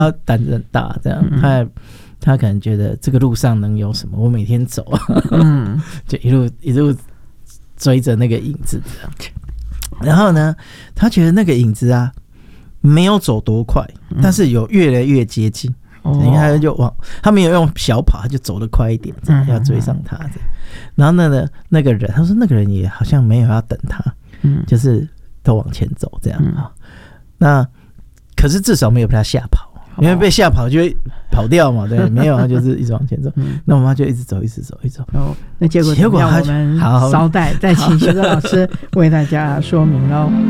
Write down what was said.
他胆子很大，这样他可能觉得这个路上能有什么？我每天走就一路追着那个影子这样。然后呢，他觉得那个影子啊没有走多快，但是有越来越接近。你看他没有用小跑，他就走得快一点，这样要追上他的。然后那个人，他说那个人也好像没有要等他，就是都往前走这样啊。那可是至少没有被他吓跑，因为被吓跑就会跑掉嘛，对，没有他就是一直往前走。那我妈就一直走。 那结果他我们稍待再请徐哥老师为大家说明喽。